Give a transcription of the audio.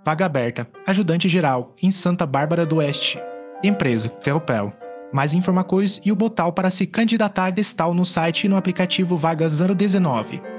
Vaga aberta, ajudante geral, em Santa Bárbara do Oeste. Empresa, Ferropel. Mais informações e o botão para se candidatar está no site e no aplicativo Vagas 019.